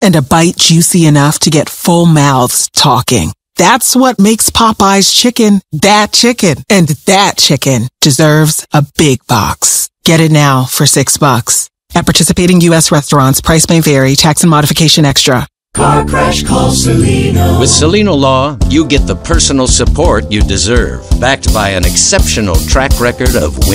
and a bite juicy enough to get full mouths talking. That's what makes Popeye's chicken, that chicken. And that chicken deserves a big box. Get it now for $6. At participating U.S. restaurants, price may vary, tax and modification extra. Car crash, call Celino. With Celino Law, you get the personal support you deserve, backed by an exceptional track record of